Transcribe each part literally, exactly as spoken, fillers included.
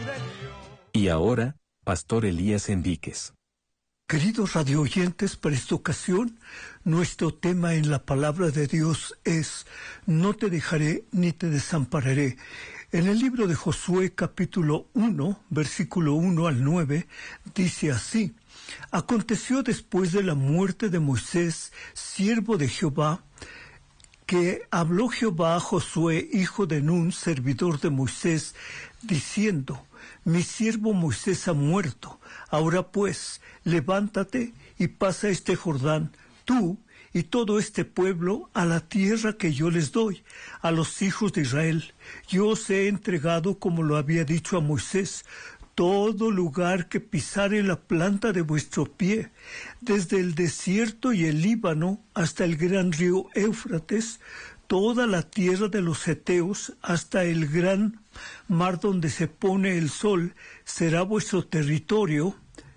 Y ahora, Pastor Elías Enríquez. Queridos radioyentes, para esta ocasión, nuestro tema en la palabra de Dios es No te dejaré ni te desampararé. En el libro de Josué, capítulo uno, versículo uno al nueve, dice así: Aconteció después de la muerte de Moisés, siervo de Jehová, que habló Jehová a Josué, hijo de Nun, servidor de Moisés, diciendo: Mi siervo Moisés ha muerto. Ahora pues, levántate y pasa este Jordán, tú y todo este pueblo, a la tierra que yo les doy, a los hijos de Israel. Yo os he entregado, como lo había dicho a Moisés, todo lugar que pisare la planta de vuestro pie, desde el desierto y el Líbano hasta el gran río Éufrates, toda la tierra de los heteos hasta el gran mar donde se pone el sol, será vuestro territorio.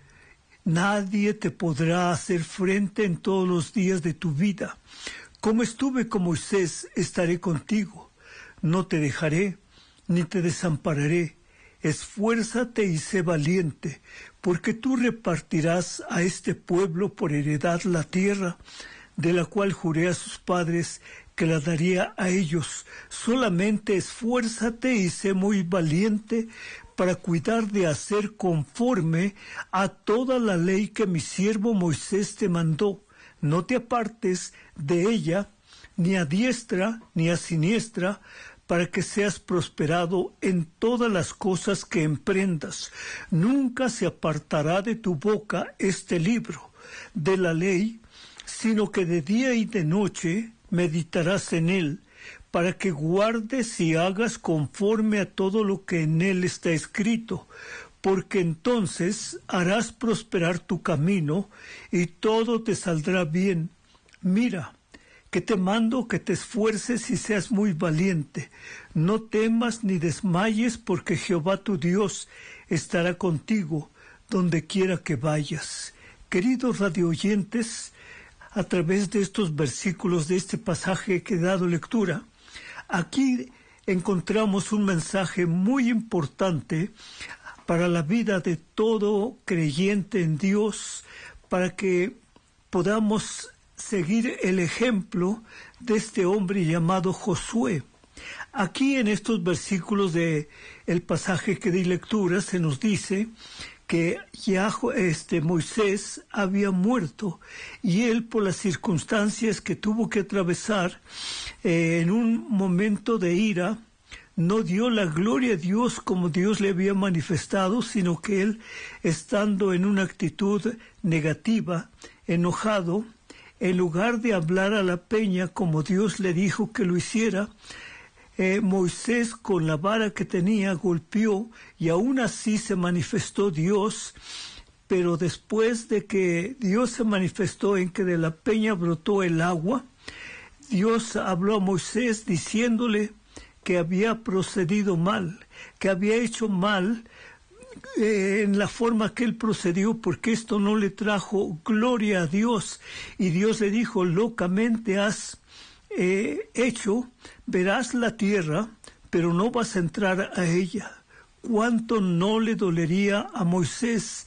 Nadie te podrá hacer frente en todos los días de tu vida. Como estuve con Moisés, estaré contigo. No te dejaré, ni te desampararé. Esfuérzate y sé valiente, porque tú repartirás a este pueblo por heredad la tierra, de la cual juré a sus padres que la daría a ellos. Solamente esfuérzate y sé muy valiente para cuidar de hacer conforme a toda la ley que mi siervo Moisés te mandó. No te apartes de ella, ni a diestra ni a siniestra, para que seas prosperado en todas las cosas que emprendas. Nunca se apartará de tu boca este libro de la ley, sino que de día y de noche meditarás en él, para que guardes y hagas conforme a todo lo que en él está escrito, porque entonces harás prosperar tu camino y todo te saldrá bien. Mira, que te mando que te esfuerces y seas muy valiente. No temas ni desmayes, porque Jehová tu Dios estará contigo donde quiera que vayas. Queridos radioyentes, a través de estos versículos de este pasaje que he dado lectura, aquí encontramos un mensaje muy importante para la vida de todo creyente en Dios, para que podamos seguir el ejemplo de este hombre llamado Josué. Aquí en estos versículos de el pasaje que di lectura se nos dice que ya este Moisés había muerto y él, por las circunstancias que tuvo que atravesar eh, en un momento de ira, no dio la gloria a Dios como Dios le había manifestado, sino que él, estando en una actitud negativa, enojado, en lugar de hablar a la peña como Dios le dijo que lo hiciera, eh, Moisés con la vara que tenía golpeó, y aún así se manifestó Dios. Pero después de que Dios se manifestó en que de la peña brotó el agua, Dios habló a Moisés diciéndole que había procedido mal, que había hecho mal Eh, en la forma que él procedió, porque esto no le trajo gloria a Dios. Y Dios le dijo: locamente has eh, hecho, verás la tierra, pero no vas a entrar a ella. ¿Cuánto no le dolería a Moisés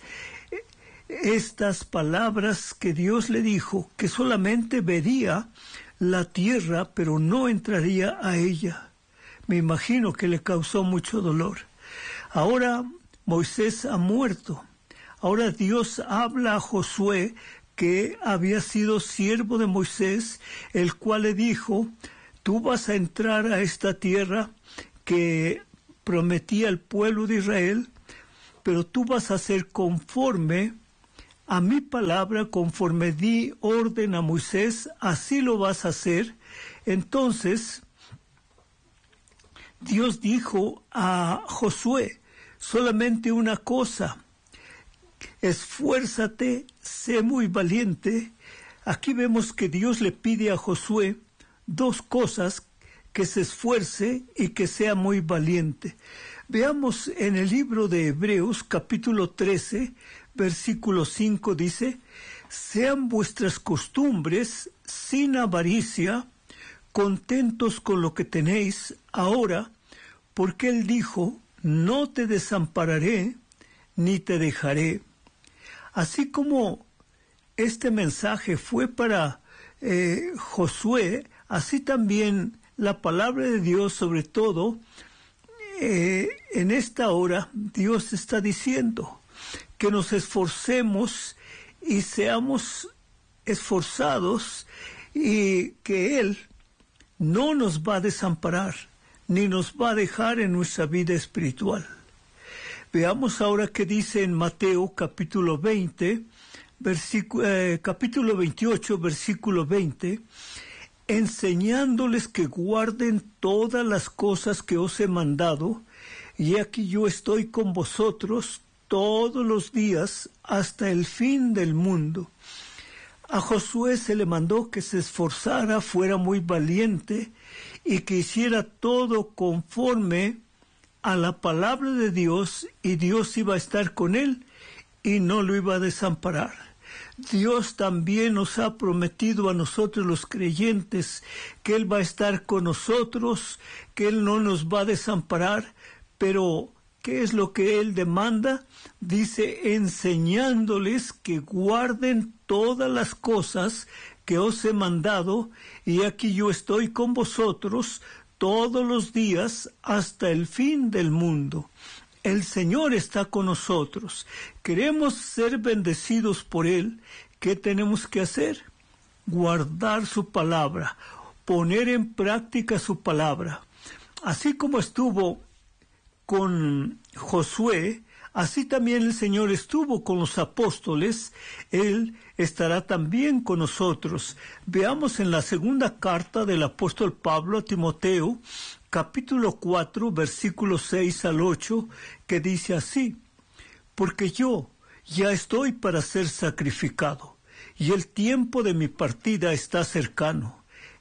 estas palabras que Dios le dijo, que solamente vería la tierra, pero no entraría a ella? Me imagino que le causó mucho dolor. Ahora Moisés ha muerto. Ahora Dios habla a Josué, que había sido siervo de Moisés, el cual le dijo: tú vas a entrar a esta tierra que prometí al pueblo de Israel, pero tú vas a hacer conforme a mi palabra, conforme di orden a Moisés, así lo vas a hacer. Entonces Dios dijo a Josué solamente una cosa: esfuérzate, sé muy valiente. Aquí vemos que Dios le pide a Josué dos cosas: que se esfuerce y que sea muy valiente. Veamos en el libro de Hebreos, capítulo trece, versículo cinco, dice: sean vuestras costumbres sin avaricia, contentos con lo que tenéis ahora, porque él dijo: no te desampararé ni te dejaré. Así como este mensaje fue para eh, Josué, así también la palabra de Dios, sobre todo, eh, en esta hora, Dios está diciendo que nos esforcemos y seamos esforzados y que Él no nos va a desamparar ni nos va a dejar en nuestra vida espiritual. Veamos ahora qué dice en Mateo capítulo veinte, versículo, eh, capítulo veintiocho, versículo veinte, enseñándoles que guarden todas las cosas que os he mandado, y aquí yo estoy con vosotros todos los días hasta el fin del mundo. A Josué se le mandó que se esforzara, fuera muy valiente y que hiciera todo conforme a la palabra de Dios, y Dios iba a estar con él y no lo iba a desamparar. Dios también nos ha prometido a nosotros los creyentes que Él va a estar con nosotros, que Él no nos va a desamparar, pero ¿qué es lo que Él demanda? Dice, enseñándoles que guarden todas las cosas que os he mandado, y aquí yo estoy con vosotros todos los días hasta el fin del mundo. El Señor está con nosotros. Queremos ser bendecidos por Él. ¿Qué tenemos que hacer? Guardar su palabra, poner en práctica su palabra. Así como estuvo con Josué, así también el Señor estuvo con los apóstoles. Él estará también con nosotros. Veamos en la segunda carta del apóstol Pablo a Timoteo, capítulo cuatro, versículos seis al ocho, que dice así: porque yo ya estoy para ser sacrificado, y el tiempo de mi partida está cercano.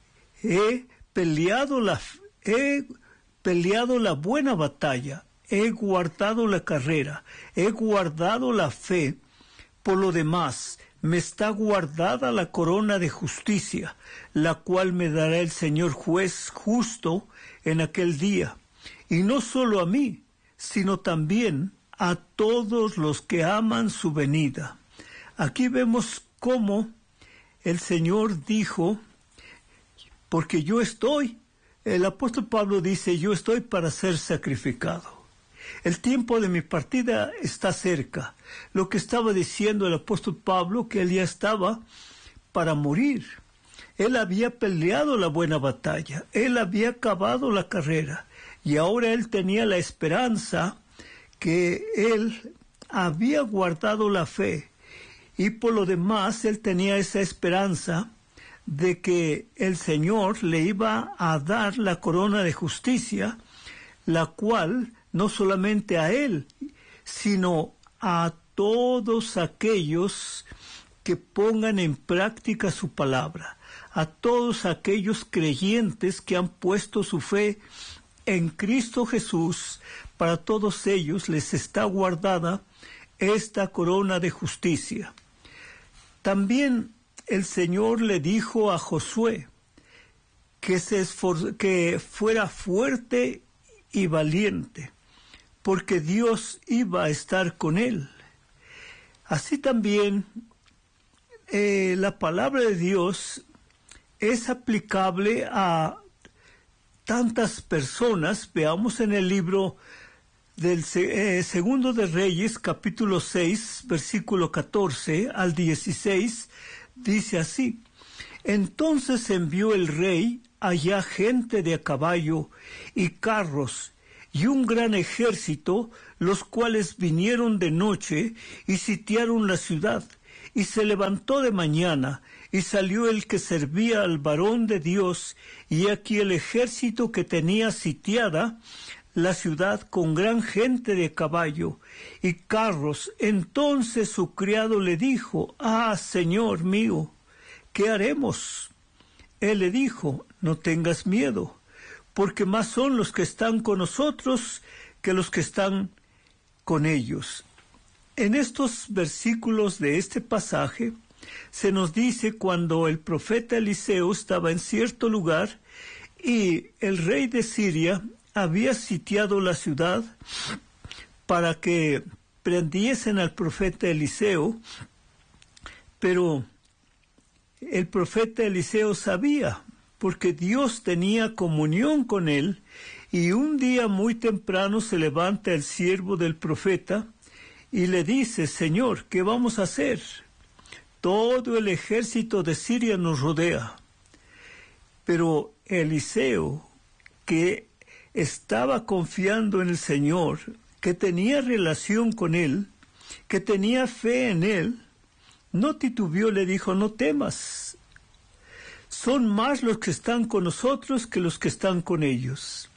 He peleado la, he peleado la buena batalla, he guardado la carrera, he guardado la fe. Por lo demás, me está guardada la corona de justicia, la cual me dará el Señor juez justo en aquel día, y no solo a mí, sino también a todos los que aman su venida. Aquí vemos cómo el Señor dijo, porque yo estoy, el apóstol Pablo dice, yo estoy para ser sacrificado. El tiempo de mi partida está cerca. Lo que estaba diciendo el apóstol Pablo, que él ya estaba para morir. Él había peleado la buena batalla, él había acabado la carrera, y ahora él tenía la esperanza que él había guardado la fe, y por lo demás él tenía esa esperanza de que el Señor le iba a dar la corona de justicia, la cual no solamente a él, sino a todos aquellos que pongan en práctica su palabra, a todos aquellos creyentes que han puesto su fe en Cristo Jesús. Para todos ellos les está guardada esta corona de justicia. También el Señor le dijo a Josué que, se esfor- que fuera fuerte y valiente, porque Dios iba a estar con él. Así también eh, la palabra de Dios es aplicable a tantas personas. Veamos en el libro del eh, Segundo de Reyes, capítulo seis, versículo catorce al dieciséis, dice así: entonces envió el rey allá gente de a caballo y carros y un gran ejército, los cuales vinieron de noche y sitiaron la ciudad. Y se levantó de mañana, y salió el que servía al varón de Dios, y aquí el ejército que tenía sitiada la ciudad con gran gente de caballo y carros. Entonces su criado le dijo: ah, señor mío, ¿qué haremos? Él le dijo: no tengas miedo, porque más son los que están con nosotros que los que están con ellos. En estos versículos de este pasaje se nos dice cuando el profeta Eliseo estaba en cierto lugar y el rey de Siria había sitiado la ciudad para que prendiesen al profeta Eliseo, pero el profeta Eliseo sabía, porque Dios tenía comunión con él, y un día muy temprano se levanta el siervo del profeta y le dice: Señor, ¿qué vamos a hacer? Todo el ejército de Siria nos rodea. Pero Eliseo, que estaba confiando en el Señor, que tenía relación con él, que tenía fe en él, no titubeó, le dijo: no temas. Son más los que están con nosotros que los que están con ellos.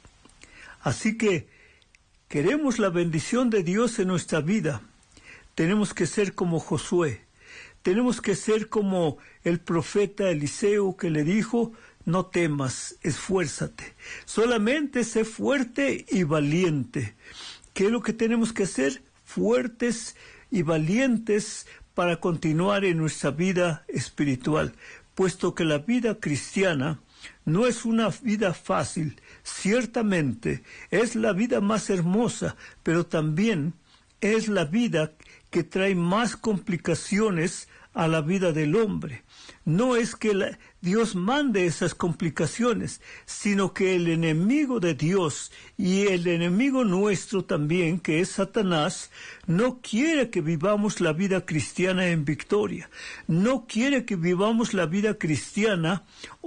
Así que queremos la bendición de Dios en nuestra vida. Tenemos que ser como Josué. Tenemos que ser como el profeta Eliseo, que le dijo: no temas, esfuérzate. Solamente sé fuerte y valiente. ¿Qué es lo que tenemos que hacer? Fuertes y valientes para continuar en nuestra vida espiritual, puesto que la vida cristiana no es una vida fácil. Ciertamente es la vida más hermosa, pero también es la vida que trae más complicaciones a la vida del hombre. No es que la, Dios mande esas complicaciones, sino que el enemigo de Dios y el enemigo nuestro también, que es Satanás, no quiere que vivamos la vida cristiana en victoria. No quiere que vivamos la vida cristiana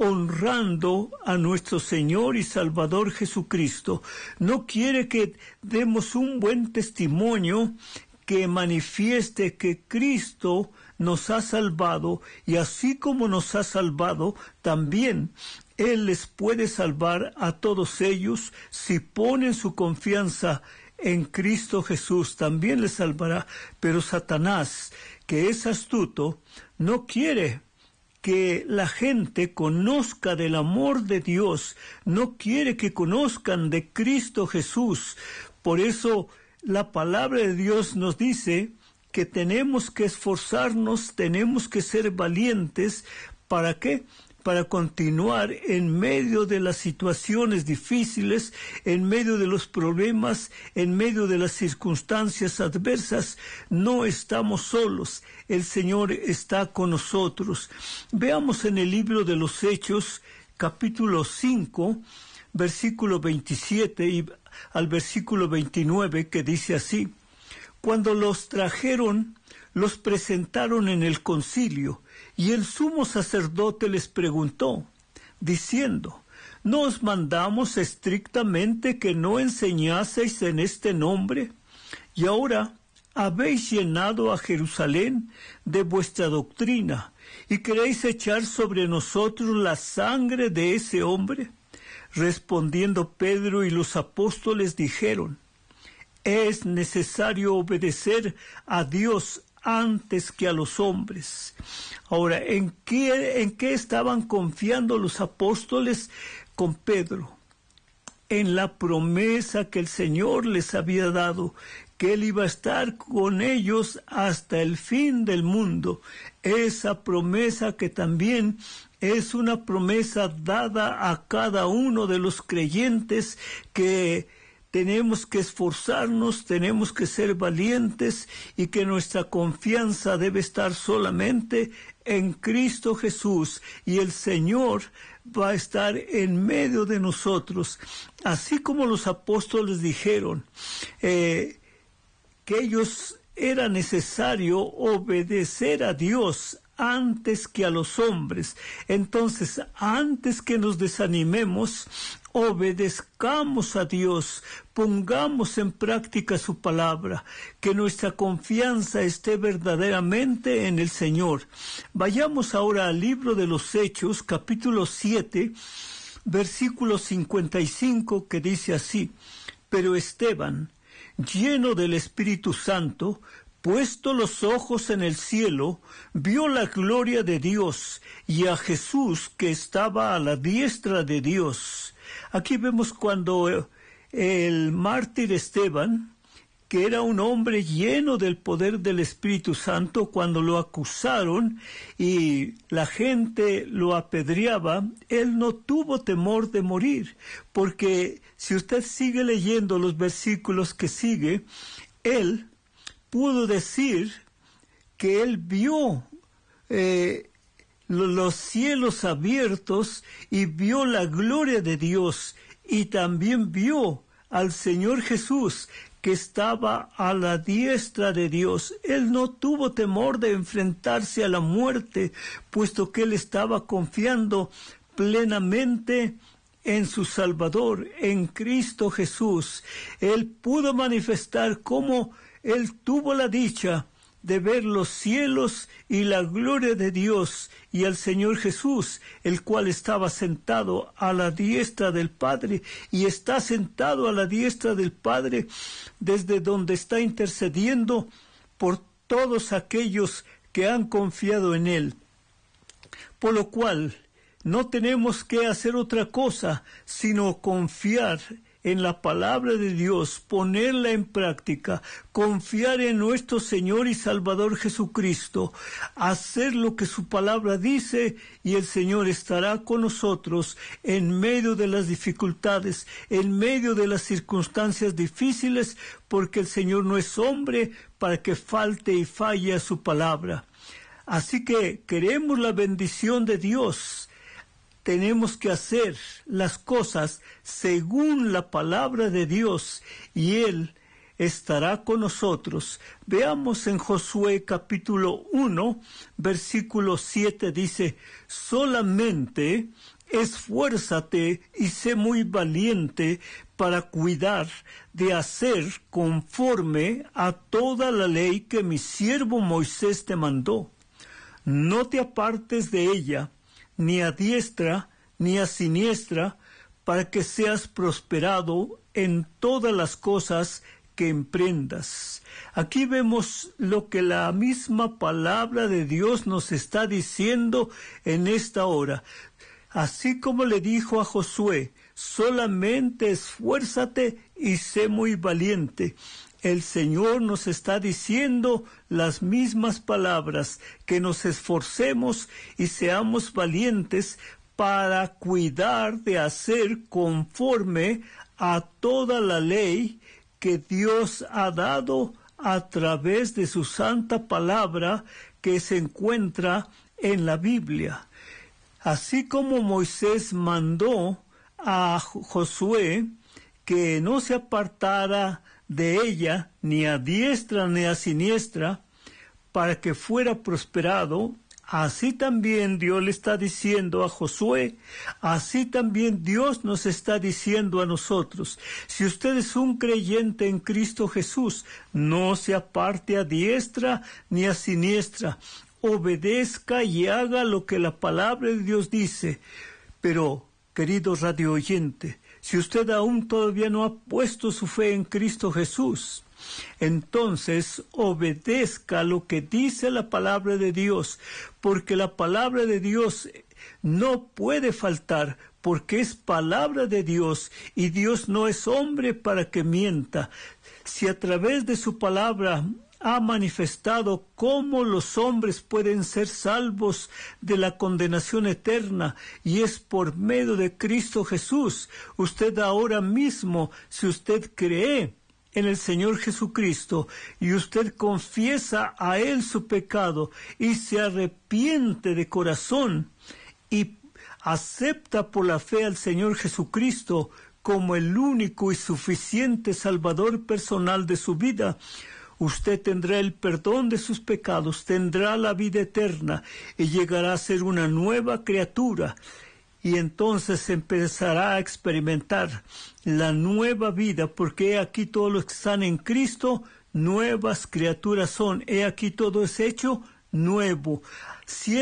honrando a nuestro Señor y Salvador Jesucristo. No quiere que demos un buen testimonio que manifieste que Cristo nos ha salvado, y así como nos ha salvado, también Él les puede salvar a todos ellos. Si ponen su confianza en Cristo Jesús, también les salvará. Pero Satanás, que es astuto, no quiere que la gente conozca del amor de Dios, no quiere que conozcan de Cristo Jesús. Por eso la palabra de Dios nos dice que tenemos que esforzarnos, tenemos que ser valientes. ¿Para qué? Para continuar en medio de las situaciones difíciles, en medio de los problemas, en medio de las circunstancias adversas. No estamos solos, el Señor está con nosotros. Veamos en el libro de los Hechos, capítulo cinco, versículo veintisiete y al versículo veintinueve, que dice así: Cuando los trajeron, los presentaron en el concilio, y el sumo sacerdote les preguntó, diciendo: ¿No os mandamos estrictamente que no enseñaseis en este nombre? Y ahora habéis llenado a Jerusalén de vuestra doctrina, y queréis echar sobre nosotros la sangre de ese hombre. Respondiendo Pedro y los apóstoles dijeron: es necesario obedecer a Dios antes que a los hombres. Ahora, ¿en qué, en qué estaban confiando los apóstoles con Pedro? En la promesa que el Señor les había dado, que Él iba a estar con ellos hasta el fin del mundo. Esa promesa que también es una promesa dada a cada uno de los creyentes, que tenemos que esforzarnos, tenemos que ser valientes, y que nuestra confianza debe estar solamente en Cristo Jesús, y el Señor va a estar en medio de nosotros. Así como los apóstoles dijeron eh, que ellos era necesario obedecer a Dios antes que a los hombres. Entonces, antes que nos desanimemos, obedezcamos a Dios, pongamos en práctica su palabra, que nuestra confianza esté verdaderamente en el Señor. Vayamos ahora al libro de los Hechos, capítulo siete, versículo cincuenta y cinco, que dice así: Pero Esteban, lleno del Espíritu Santo, puesto los ojos en el cielo, vio la gloria de Dios y a Jesús que estaba a la diestra de Dios. Aquí vemos cuando el mártir Esteban, que era un hombre lleno del poder del Espíritu Santo, cuando lo acusaron y la gente lo apedreaba, él no tuvo temor de morir, porque si usted sigue leyendo los versículos que sigue, él pudo decir que él vio eh, los cielos abiertos y vio la gloria de Dios, y también vio al Señor Jesús que estaba a la diestra de Dios. Él no tuvo temor de enfrentarse a la muerte, puesto que él estaba confiando plenamente en su Salvador, en Cristo Jesús. Él pudo manifestar cómo él tuvo la dicha de ver los cielos y la gloria de Dios y al Señor Jesús, el cual estaba sentado a la diestra del Padre, y está sentado a la diestra del Padre desde donde está intercediendo por todos aquellos que han confiado en Él. Por lo cual, no tenemos que hacer otra cosa sino confiar en la palabra de Dios, ponerla en práctica, confiar en nuestro Señor y Salvador Jesucristo, hacer lo que su palabra dice, y el Señor estará con nosotros en medio de las dificultades, en medio de las circunstancias difíciles, porque el Señor no es hombre para que falte y falle a su palabra. Así que queremos la bendición de Dios. Tenemos que hacer las cosas según la palabra de Dios, y Él estará con nosotros. Veamos en Josué capítulo uno, versículo siete, dice: solamente esfuérzate y sé muy valiente para cuidar de hacer conforme a toda la ley que mi siervo Moisés te mandó. No te apartes de ella, ni a diestra ni a siniestra, para que seas prosperado en todas las cosas que emprendas. Aquí vemos lo que la misma palabra de Dios nos está diciendo en esta hora. Así como le dijo a Josué: solamente esfuérzate y sé muy valiente. El Señor nos está diciendo las mismas palabras, que nos esforcemos y seamos valientes para cuidar de hacer conforme a toda la ley que Dios ha dado a través de su santa palabra que se encuentra en la Biblia. Así como Moisés mandó a Josué que no se apartara de ella, ni a diestra ni a siniestra, para que fuera prosperado, así también Dios le está diciendo a Josué, así también Dios nos está diciendo a nosotros: si usted es un creyente en Cristo Jesús, no se aparte a diestra ni a siniestra, obedezca y haga lo que la palabra de Dios dice. Pero, querido radio oyente, si usted aún todavía no ha puesto su fe en Cristo Jesús, entonces obedezca lo que dice la palabra de Dios, porque la palabra de Dios no puede faltar, porque es palabra de Dios, y Dios no es hombre para que mienta. Si a través de su palabra ha manifestado cómo los hombres pueden ser salvos de la condenación eterna, y es por medio de Cristo Jesús, usted ahora mismo, si usted cree en el Señor Jesucristo y usted confiesa a Él su pecado y se arrepiente de corazón y acepta por la fe al Señor Jesucristo como el único y suficiente Salvador personal de su vida, usted tendrá el perdón de sus pecados, tendrá la vida eterna y llegará a ser una nueva criatura. Y entonces empezará a experimentar la nueva vida, porque he aquí todos los que están en Cristo, nuevas criaturas son. He aquí todo es hecho nuevo.